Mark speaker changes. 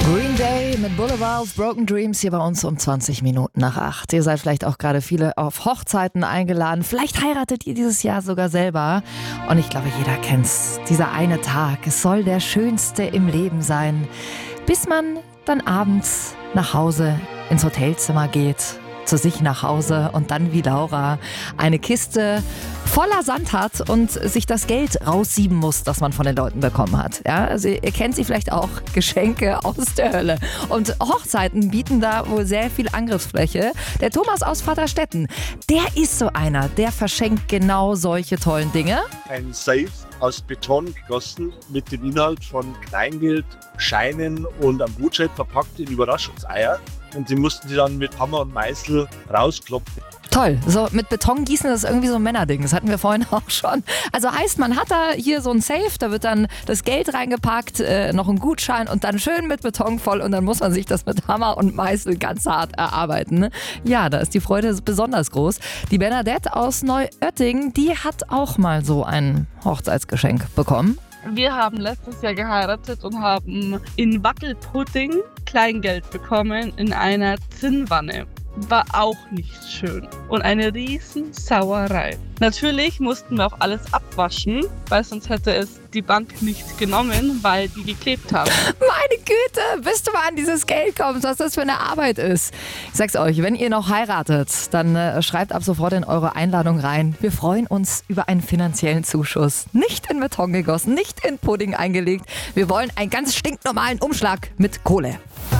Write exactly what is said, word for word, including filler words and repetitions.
Speaker 1: Green Day mit Boulevard of Broken Dreams hier bei uns um zwanzig Minuten nach acht. Ihr seid vielleicht auch gerade viele auf Hochzeiten eingeladen. Vielleicht heiratet ihr dieses Jahr sogar selber. Und ich glaube, jeder kennt's. Dieser eine Tag, es soll der schönste im Leben sein. Bis man dann abends nach Hause ins Hotelzimmer geht, zu sich nach Hause und dann wie Laura eine Kiste voller Sand hat und sich das Geld raussieben muss, das man von den Leuten bekommen hat. Ja, also ihr kennt sie vielleicht auch, Geschenke aus der Hölle. Und Hochzeiten bieten da wohl sehr viel Angriffsfläche. Der Thomas aus Vaterstetten, der ist so einer, der verschenkt genau solche tollen Dinge.
Speaker 2: Ein Safe aus Beton gegossen mit dem Inhalt von Kleingeld, Scheinen und einem Gutschein verpackt in Überraschungseier. Und sie mussten sie dann mit Hammer und Meißel rausklopfen.
Speaker 1: Toll, so mit Beton gießen, das ist irgendwie so ein Männerding, das hatten wir vorhin auch schon. Also heißt, man hat da hier so ein Safe, da wird dann das Geld reingepackt, äh, noch ein Gutschein und dann schön mit Beton voll und dann muss man sich das mit Hammer und Meißel ganz hart erarbeiten. Ne? Ja, da ist die Freude besonders groß. Die Bernadette aus Neuötting, die hat auch mal so ein Hochzeitsgeschenk bekommen.
Speaker 3: Wir haben letztes Jahr geheiratet und haben in Wackelpudding Kleingeld bekommen in einer Zinnwanne. War auch nicht schön. Und eine riesen Sauerei. Natürlich mussten wir auch alles abwaschen, weil sonst hätte es die Bank nicht genommen, weil die geklebt haben.
Speaker 1: Meine Güte, bis du mal an dieses Geld kommst, was das für eine Arbeit ist. Ich sag's euch, wenn ihr noch heiratet, dann äh, schreibt ab sofort in eure Einladung rein. Wir freuen uns über einen finanziellen Zuschuss. Nicht in Beton gegossen, nicht in Pudding eingelegt. Wir wollen einen ganz stinknormalen Umschlag mit Kohle.